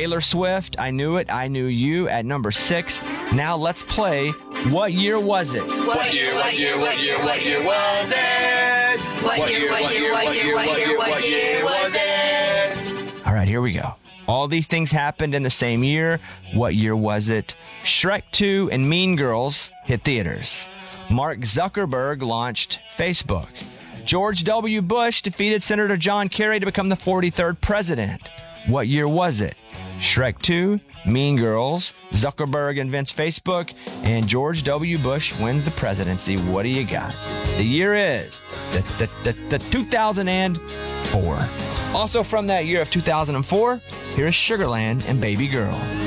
Taylor Swift, I Knew It, I Knew You at number 6. Now let's play What Year Was It? What year was it? What year was it? All right, here we go. All these things happened in the same year. What year was it? Shrek 2 and Mean Girls hit theaters. Mark Zuckerberg launched Facebook. George W. Bush defeated Senator John Kerry to become the 43rd president. What year was it? Shrek 2, Mean Girls, Zuckerberg invents Facebook, and George W. Bush wins the presidency. What do you got? The year is the 2004. Also from that year of 2004, here is Sugarland and Baby Girl.